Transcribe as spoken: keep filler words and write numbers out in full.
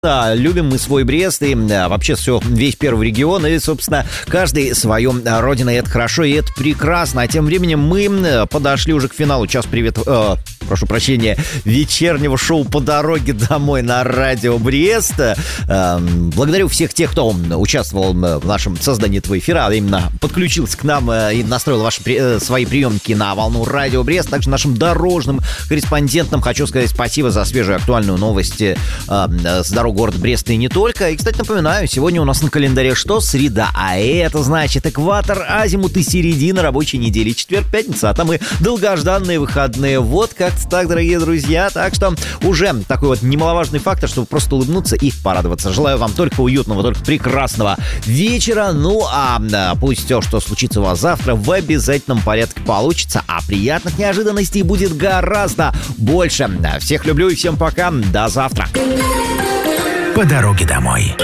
Да, любим мы свой Брест и а, вообще все, весь первый регион, и, собственно, каждый свою родину, и это хорошо, и это прекрасно. А тем временем мы подошли уже к финалу. Час привет, э, прошу прощения, вечернего шоу «По дороге домой» на радио Брест. Э, благодарю всех тех, кто участвовал в нашем создании этого эфира, а именно подключился к нам э, и настроил ваши, э, свои приемники на волну радио Брест. Также нашим дорожным корреспондентам хочу сказать спасибо за свежую актуальную новость э, с дорог город Брест и не только. И, кстати, напоминаю, сегодня у нас на календаре что? Среда. А это значит экватор, азимут и середина рабочей недели. Четверг, пятница, а там и долгожданные выходные. Вот как-то так, дорогие друзья. Так что уже такой вот немаловажный фактор, чтобы просто улыбнуться и порадоваться. Желаю вам только уютного, только прекрасного вечера. Ну, а пусть все, что случится у вас завтра, в обязательном порядке получится. А приятных неожиданностей будет гораздо больше. Всех люблю и всем пока. До завтра. По дороге домой.